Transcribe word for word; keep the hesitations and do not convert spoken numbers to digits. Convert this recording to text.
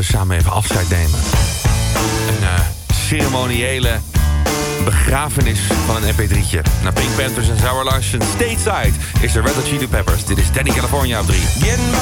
we samen even afscheid nemen. Een uh, ceremoniële begrafenis van een M P drietje. Na Pink Panthers en Sour Larsen Stateside is er Red Hot Chili Peppers. Dit is Danny California op drie.